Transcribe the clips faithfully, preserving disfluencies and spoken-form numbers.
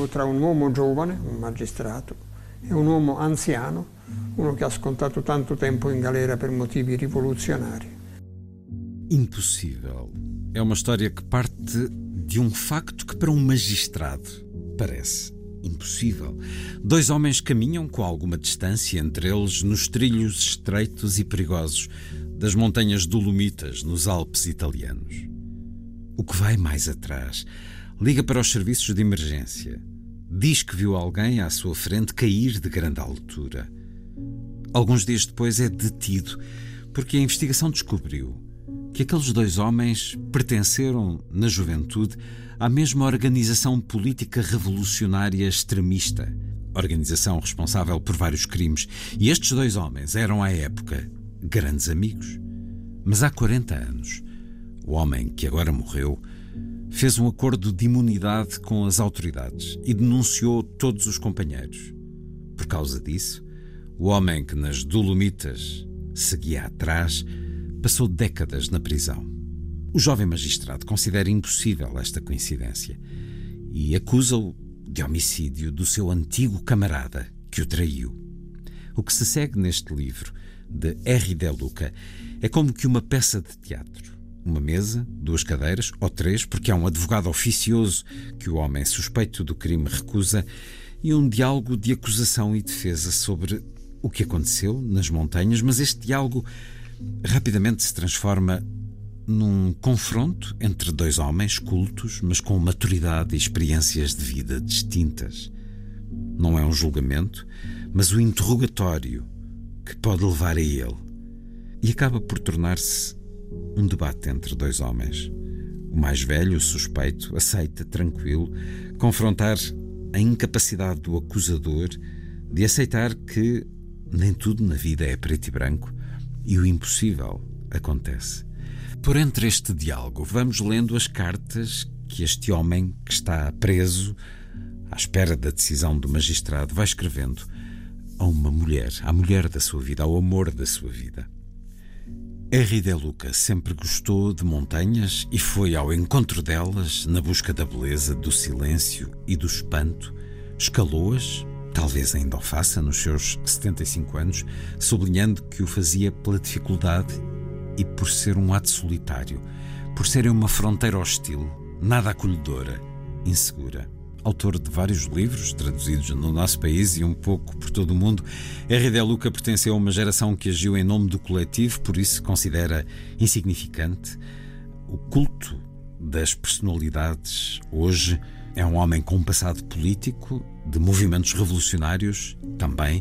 dialogo tra un uomo giovane, un magistrato, e un uomo anziano, uno che ha scontato tanto tempo in galera per motivi rivoluzionari. Impossível. É uma história que parte de um facto que para um magistrado parece impossível. Dois homens caminham com alguma distância entre eles nos trilhos estreitos e perigosos das montanhas Dolomitas, nos Alpes italianos. O que vai mais atrás liga para os serviços de emergência. Diz que viu alguém à sua frente cair de grande altura. Alguns dias depois é detido, porque a investigação descobriu que aqueles dois homens pertenceram, na juventude, à mesma organização política revolucionária extremista, organização responsável por vários crimes. E estes dois homens eram, à época, grandes amigos. Mas há quarenta anos, o homem que agora morreu fez um acordo de imunidade com as autoridades e denunciou todos os companheiros. Por causa disso, o homem que nas Dolomitas seguia atrás passou décadas na prisão. O jovem magistrado considera impossível esta coincidência e acusa-o de homicídio do seu antigo camarada que o traiu. O que se segue neste livro, de R. De Luca, é como que uma peça de teatro. Uma mesa, duas cadeiras, ou três, porque há um advogado oficioso que o homem suspeito do crime recusa, e um diálogo de acusação e defesa sobre o que aconteceu nas montanhas, mas este diálogo rapidamente se transforma num confronto entre dois homens cultos, mas com maturidade e experiências de vida distintas. Não é um julgamento, mas o interrogatório que pode levar a ele. E acaba por tornar-se um debate entre dois homens. O mais velho, o suspeito, aceita, tranquilo, confrontar a incapacidade do acusador de aceitar que nem tudo na vida é preto e branco e o impossível acontece. Por entre este diálogo, vamos lendo as cartas que este homem que está preso, à espera da decisão do magistrado, vai escrevendo a uma mulher, à mulher da sua vida, ao amor da sua vida. R. De Luca sempre gostou de montanhas e foi ao encontro delas na busca da beleza, do silêncio e do espanto. Escalou-as, talvez ainda o faça nos seus setenta e cinco anos, sublinhando que o fazia pela dificuldade e por ser um ato solitário, por serem uma fronteira hostil, nada acolhedora, insegura. Autor de vários livros traduzidos no nosso país e um pouco por todo o mundo, R. De Luca pertenceu a uma geração que agiu em nome do coletivo, por isso considera insignificante. O culto das personalidades hoje é um homem com um passado político, de movimentos revolucionários também,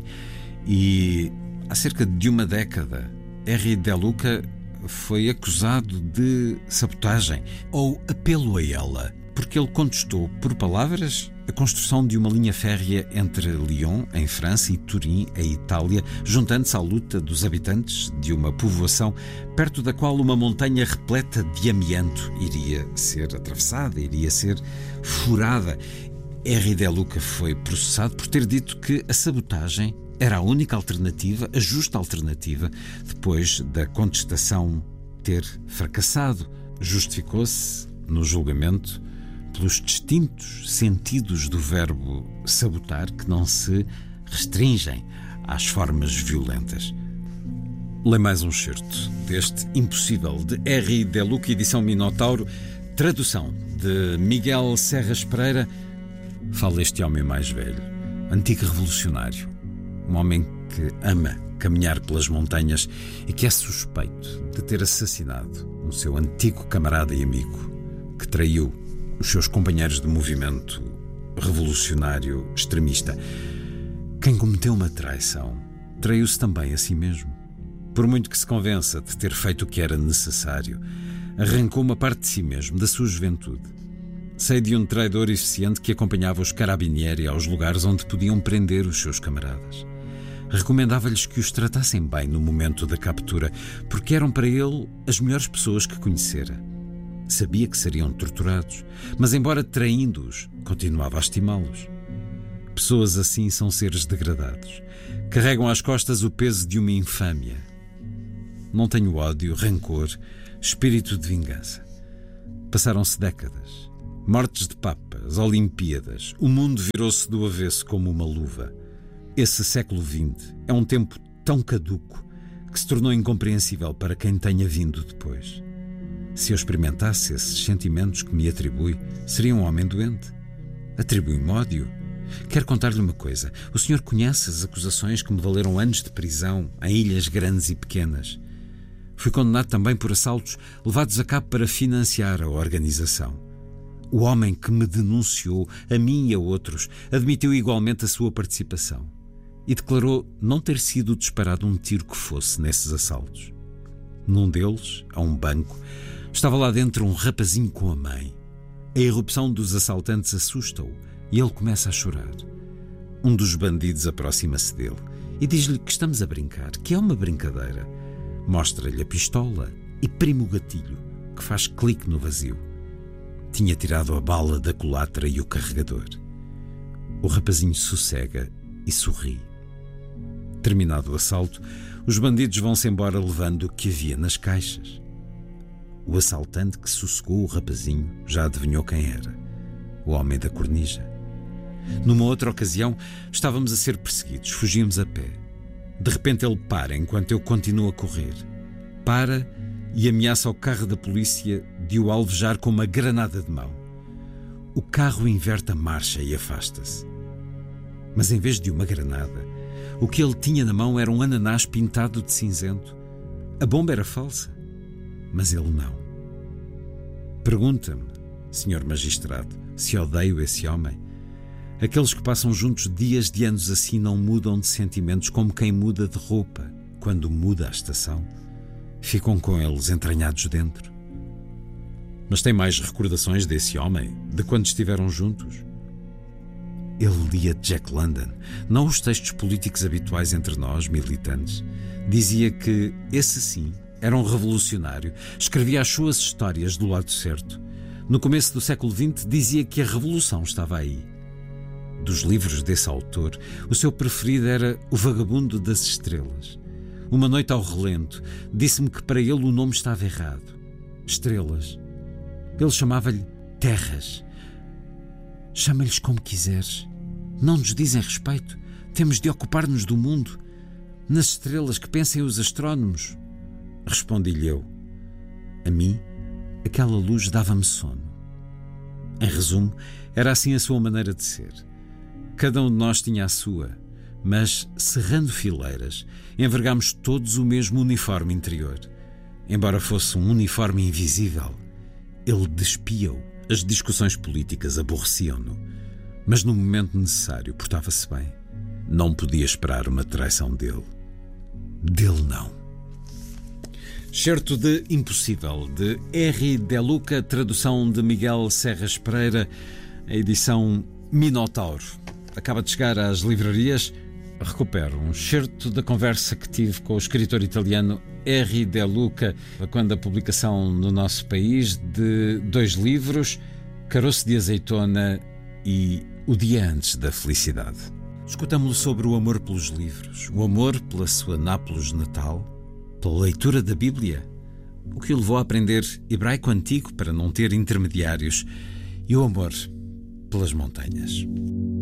e há cerca de uma década R. De Luca foi acusado de sabotagem ou apelo a ela, porque ele contestou por palavras a construção de uma linha férrea entre Lyon, em França, e Turim, em Itália, juntando-se à luta dos habitantes de uma povoação perto da qual uma montanha repleta de amianto iria ser atravessada, iria ser furada. R. De Luca foi processado por ter dito que a sabotagem era a única alternativa, a justa alternativa, depois da contestação ter fracassado. Justificou-se no julgamento pelos distintos sentidos do verbo sabotar que não se restringem às formas violentas. Lê mais um excerto deste Impossível, de R. De Luca, edição Minotauro, tradução de Miguel Serras Pereira. Fala este homem mais velho, antigo revolucionário, um homem que ama caminhar pelas montanhas e que é suspeito de ter assassinado um seu antigo camarada e amigo que traiu os seus companheiros de movimento revolucionário extremista. Quem cometeu uma traição traiu-se também a si mesmo. Por muito que se convença de ter feito o que era necessário, arrancou uma parte de si mesmo, da sua juventude. Sei de um traidor eficiente que acompanhava os carabinieri aos lugares onde podiam prender os seus camaradas. Recomendava-lhes que os tratassem bem no momento da captura, porque eram para ele as melhores pessoas que conhecera. Sabia que seriam torturados, mas embora traindo-os, continuava a estimá-los. Pessoas assim são seres degradados. Carregam às costas o peso de uma infâmia. Não tenho ódio, rancor, espírito de vingança. Passaram-se décadas Mortes de papas, Olimpíadas, o mundo virou-se do avesso como uma luva. Esse século vinte é um tempo tão caduco que se tornou incompreensível para quem tenha vindo depois. Se eu experimentasse esses sentimentos que me atribui, seria um homem doente. Atribui-me ódio. Quero contar-lhe uma coisa. O senhor conhece as acusações que me valeram anos de prisão em ilhas grandes e pequenas. Fui condenado também por assaltos levados a cabo para financiar a organização. O homem que me denunciou, a mim e a outros, admitiu igualmente a sua participação e declarou não ter sido disparado um tiro que fosse nesses assaltos. Num deles, a um banco, estava lá dentro um rapazinho com a mãe. A irrupção dos assaltantes assusta-o e ele começa a chorar. Um dos bandidos aproxima-se dele e diz-lhe que estamos a brincar, que é uma brincadeira. Mostra-lhe a pistola e prime o gatilho, que faz clique no vazio. Tinha tirado a bala da culatra e o carregador. O rapazinho sossega e sorri. Terminado o assalto, os bandidos vão-se embora levando o que havia nas caixas. O assaltante que sossegou o rapazinho já adivinhou quem era: o homem da cornija. Numa outra ocasião, estávamos a ser perseguidos, fugimos a pé. De repente ele para enquanto eu continuo a correr. Para e ameaça ao carro da polícia de o alvejar com uma granada de mão. O carro inverte a marcha e afasta-se. Mas em vez de uma granada, o que ele tinha na mão era um ananás pintado de cinzento. A bomba era falsa, mas ele não. Pergunta-me, senhor magistrado, se odeio esse homem. Aqueles que passam juntos dias de anos assim não mudam de sentimentos como quem muda de roupa quando muda a estação. Ficam com eles entranhados dentro. Mas tem mais recordações desse homem, de quando estiveram juntos? Ele lia Jack London, não os textos políticos habituais entre nós, militantes. Dizia que esse sim era um revolucionário, escrevia as suas histórias do lado certo. No começo do século vinte dizia que a revolução estava aí. Dos livros desse autor, o seu preferido era O Vagabundo das Estrelas. Uma noite ao relento, disse-me que para ele o nome estava errado. Estrelas. Ele chamava-lhe terras. Chama-lhes como quiseres. Não nos dizem respeito. Temos de ocupar-nos do mundo. Nas estrelas que pensem os astrónomos. Respondi-lhe eu. A mim, aquela luz dava-me sono. Em resumo, era assim a sua maneira de ser. Cada um de nós tinha a sua, mas, cerrando fileiras, envergámos todos o mesmo uniforme interior. Embora fosse um uniforme invisível, ele despia-o. As discussões políticas aborreciam-no, mas no momento necessário portava-se bem. Não podia esperar uma traição dele. Dele não. Certo de Impossível, de R. De Luca, tradução de Miguel Serras Pereira, a edição Minotauro. Acaba de chegar às livrarias. Recupero um excerto da conversa que tive com o escritor italiano R. De Luca, quando a publicação no nosso país de dois livros, Caroço de Azeitona e O Dia Antes da Felicidade. Escutamo-lo sobre o amor pelos livros, o amor pela sua Nápoles natal, pela leitura da Bíblia, o que o levou a aprender hebraico antigo para não ter intermediários, e o amor pelas montanhas.